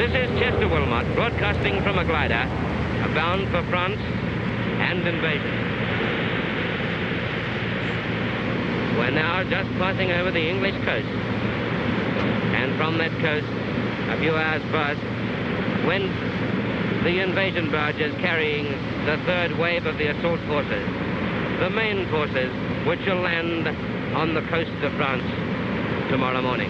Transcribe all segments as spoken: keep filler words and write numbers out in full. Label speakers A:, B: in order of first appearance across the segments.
A: This is Chester Wilmot broadcasting from a glider bound for France and invasion. We're now just passing over the English coast. And from that coast, a few hours past, went the invasion barges carrying the third wave of the assault forces, the main forces which will land on the coast of France tomorrow morning.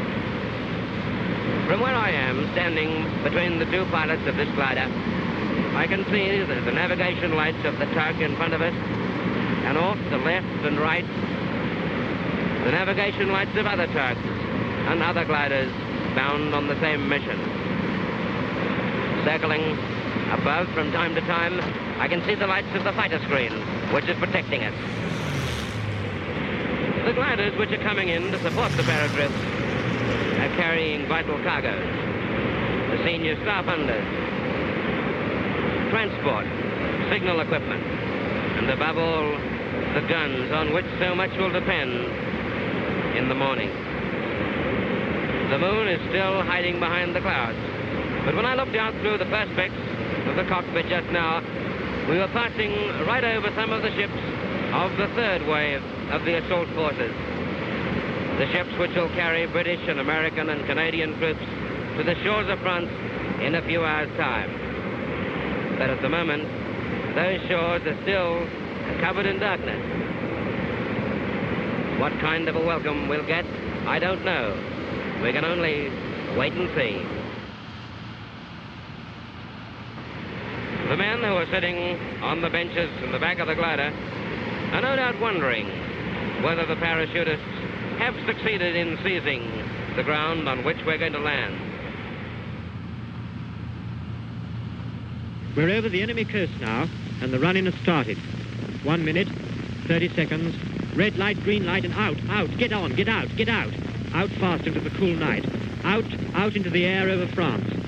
A: From where I am, standing between the two pilots of this glider, I can see the, the navigation lights of the tug in front of us, and off the left and right, the navigation lights of other tugs and other gliders bound on the same mission. Circling above from time to time, I can see the lights of the fighter screen, which is protecting us. The gliders which are coming in to support the Paradrift are carrying vital cargoes, the senior staff unders, transport, signal equipment, and above all, the guns on which so much will depend in the morning. The moon is still hiding behind the clouds, but when I looked out through the perspex of the cockpit just now, we were passing right over some of the ships of the third wave of the assault forces. The ships which will carry British and American and Canadian troops to the shores of France in a few hours' time. But at the moment, those shores are still covered in darkness. What kind of a welcome we'll get, I don't know. We can only wait and see. The men who are sitting on the benches in the back of the glider are no doubt wondering whether the parachutists have succeeded in seizing the ground on which we're going to land.
B: We're over the enemy coast now, and the running has started. One minute, thirty seconds, red light, green light, and out, out, get on, get out, get out. Out fast into the cool night. Out, out into the air over France.